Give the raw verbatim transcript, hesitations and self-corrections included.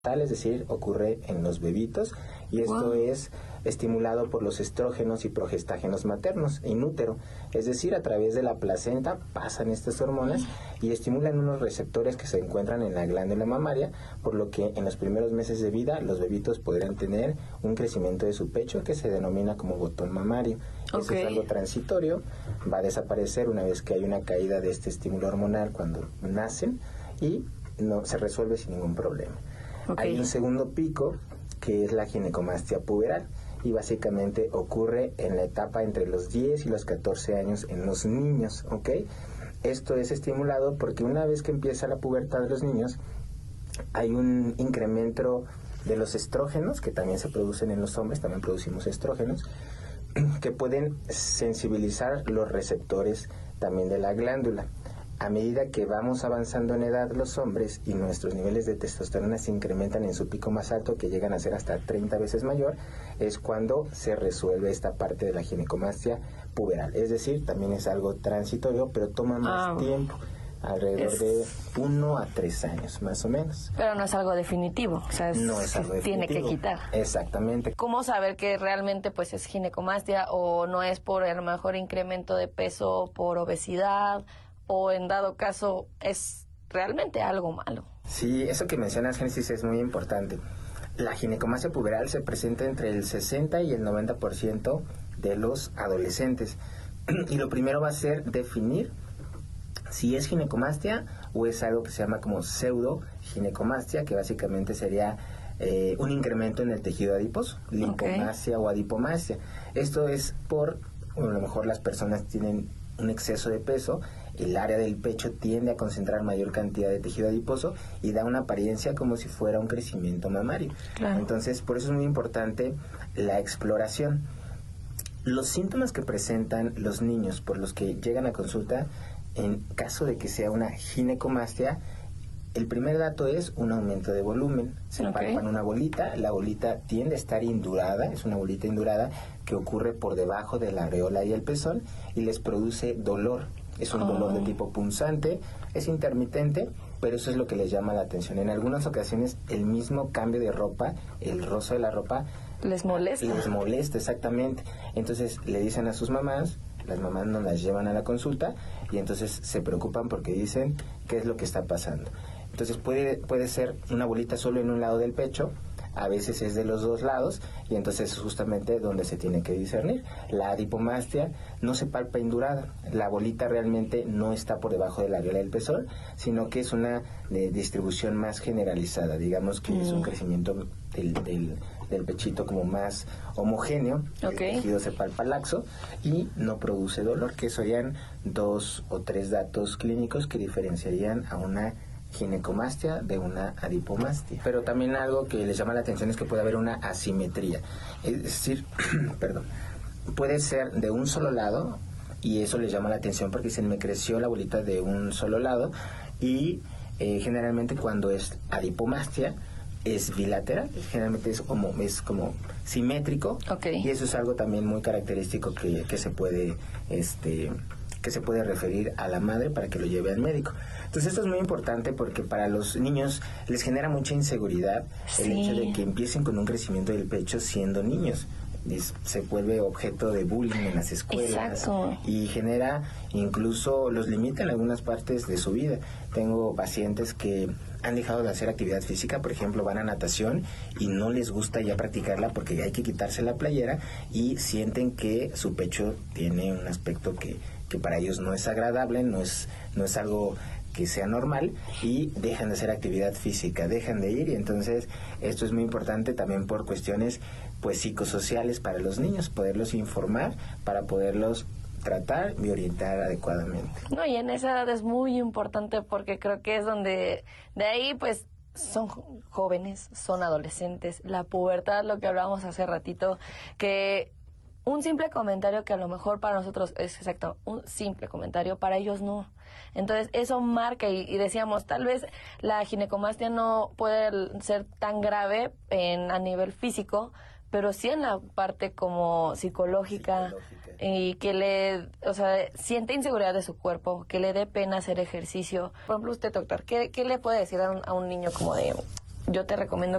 es decir, ocurre en los bebitos, y esto wow. es estimulado por los estrógenos y progestágenos maternos in útero, es decir, a través de la placenta pasan estas hormonas y estimulan unos receptores que se encuentran en la glándula mamaria, por lo que en los primeros meses de vida los bebitos podrán tener un crecimiento de su pecho que se denomina como botón mamario. Okay. Eso es algo transitorio, va a desaparecer una vez que hay una caída de este estímulo hormonal cuando nacen y no se resuelve sin ningún problema. Okay. Hay un segundo pico que es la ginecomastia puberal y básicamente ocurre en la etapa entre los diez y los catorce años en los niños, ¿ok? Esto es estimulado porque una vez que empieza la pubertad de los niños hay un incremento de los estrógenos que también se producen en los hombres, también producimos estrógenos que pueden sensibilizar los receptores también de la glándula. A medida que vamos avanzando en edad los hombres y nuestros niveles de testosterona se incrementan en su pico más alto, que llegan a ser hasta treinta veces mayor, es cuando se resuelve esta parte de la ginecomastia puberal. Es decir, también es algo transitorio, pero toma más ah, tiempo, alrededor es... de uno a tres años, más o menos. Pero no es algo definitivo, o sea, es, no es algo definitivo. Tiene que quitar. Exactamente. ¿Cómo saber que realmente pues es ginecomastia o no es por a lo mejor incremento de peso, por obesidad, o en dado caso es realmente algo malo? Sí, eso que mencionas, Génesis, es muy importante. La ginecomastia puberal se presenta entre el sesenta y el noventa por ciento de los adolescentes. Y lo primero va a ser definir si es ginecomastia o es algo que se llama como pseudo ginecomastia, que básicamente sería eh, un incremento en el tejido adiposo, lipomastia okay. o adipomastia. Esto es por, bueno, a lo mejor las personas tienen un exceso de peso, el área del pecho tiende a concentrar mayor cantidad de tejido adiposo y da una apariencia como si fuera un crecimiento mamario. Claro. Entonces, por eso es muy importante la exploración. Los síntomas que presentan los niños por los que llegan a consulta, en caso de que sea una ginecomastia, el primer dato es un aumento de volumen. Se okay. palpan una bolita, la bolita tiende a estar indurada, es una bolita indurada que ocurre por debajo de la areola y el pezón y les produce dolor. Es un oh. dolor de tipo punzante, es intermitente, pero eso es lo que les llama la atención. En algunas ocasiones el mismo cambio de ropa, el rozo de la ropa, les molesta. Les molesta, exactamente. Entonces le dicen a sus mamás, las mamás no las llevan a la consulta y entonces se preocupan porque dicen qué es lo que está pasando. Entonces puede, puede ser una bolita solo en un lado del pecho, a veces es de los dos lados y entonces es justamente donde se tiene que discernir. La adipomastia no se palpa indurada, la bolita realmente no está por debajo de la areola del pezón, sino que es una de distribución más generalizada, digamos que mm. es un crecimiento del, del, del pechito como más homogéneo, okay. el tejido se palpa laxo y no produce dolor, que serían dos o tres datos clínicos que diferenciarían a una ginecomastia de una adipomastia. Pero también algo que les llama la atención es que puede haber una asimetría, es decir, perdón, puede ser de un solo lado y eso les llama la atención porque dicen me creció la bolita de un solo lado y eh, generalmente cuando es adipomastia es bilateral, generalmente es como es como simétrico okay. y eso es algo también muy característico que, que se puede este que se puede referir a la madre para que lo lleve al médico. Entonces esto es muy importante porque para los niños les genera mucha inseguridad sí. el hecho de que empiecen con un crecimiento del pecho siendo niños. Es, se vuelve objeto de bullying en las escuelas. Exacto. Y genera, incluso los limita en algunas partes de su vida. Tengo pacientes que han dejado de hacer actividad física, por ejemplo, van a natación y no les gusta ya practicarla porque hay que quitarse la playera y sienten que su pecho tiene un aspecto que, que para ellos no es agradable, no es, no es algo que sea normal y dejan de hacer actividad física, dejan de ir y entonces esto es muy importante también por cuestiones pues psicosociales para los niños, poderlos informar para poderlos tratar y orientar adecuadamente. No, y en esa edad es muy importante porque creo que es donde de ahí pues son jóvenes, son adolescentes, la pubertad, lo que hablábamos hace ratito, que un simple comentario que a lo mejor para nosotros es exacto, un simple comentario, para ellos no. Entonces eso marca y, y decíamos, tal vez la ginecomastia no puede ser tan grave en a nivel físico, pero sí en la parte como psicológica, psicológica y que le, o sea, siente inseguridad de su cuerpo, que le dé pena hacer ejercicio. Por ejemplo, usted, doctor, ¿qué, qué le puede decir a un, a un niño como de yo te recomiendo